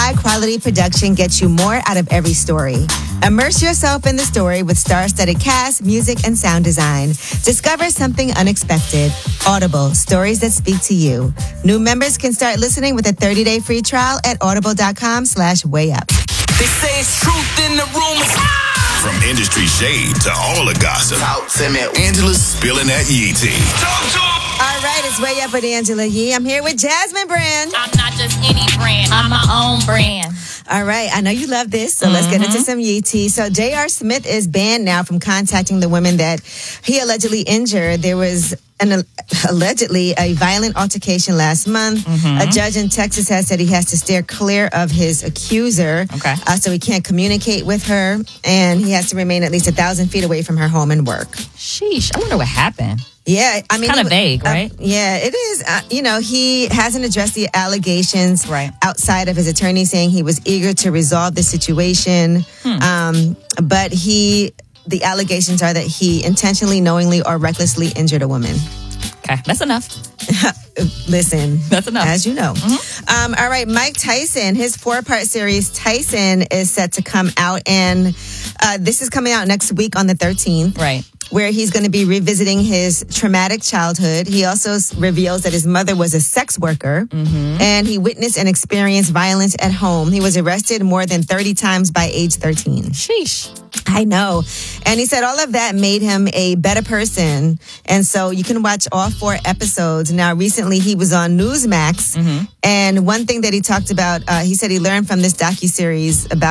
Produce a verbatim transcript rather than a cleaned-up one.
high-quality production gets you more out of every story. Immerse yourself in the story with star-studded cast, music, and sound design. Discover something unexpected. Audible, stories that speak to you. New members can start listening with a thirty-day free trial at audible.com slash way up. They say it's truth in the rumors. From industry shade to all the gossip, Angela's spilling that Yee tea. All right, it's Way Up with Angela Yee. I'm here with Jasmine Brand. I'm not just any brand. I'm my own brand. All right, I know you love this, so mm-hmm. let's get into some Yee tea. So J R. Smith is banned now from contacting the women that he allegedly injured. There was an allegedly a violent altercation last month. Mm-hmm. A judge in Texas has said he has to steer clear of his accuser. Okay. Uh, so he can't communicate with her, and he has to remain at least a thousand feet away from her home and work. Sheesh, I wonder what happened. Yeah, I mean, kind of vague, right? Uh, yeah, it is. Uh, you know, he hasn't addressed the allegations right. outside of his attorney saying he was eager to resolve the situation. Hmm. Um, but he, the allegations are that he intentionally, knowingly, or recklessly injured a woman. Okay, that's enough. Listen, that's enough. As you know. Mm-hmm. Um, all right, Mike Tyson, his four-part series Tyson is set to come out, and uh, this is coming out next week on the thirteenth. Right. Where he's going to be revisiting his traumatic childhood. He also reveals that his mother was a sex worker, mm-hmm. and he witnessed and experienced violence at home. He was arrested more than thirty times by age thirteen. Sheesh. I know. And he said all of that made him a better person. And so you can watch all four episodes. Now, recently he was on Newsmax. Mm-hmm. And one thing that he talked about, uh, he said he learned from this docuseries about